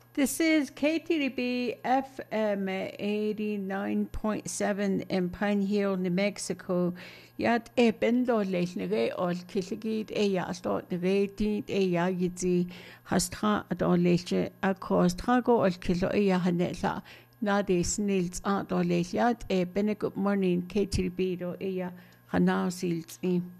This is KTDB FM 89.7 in Pine Hill, New Mexico. Yat bendo lech nage ol killigid ya stort nage dit ya yidzi hastra at ol leche akos trago ol kilo ya hanela nade snils at ol lech yat good morning KTDB do ya hanau sils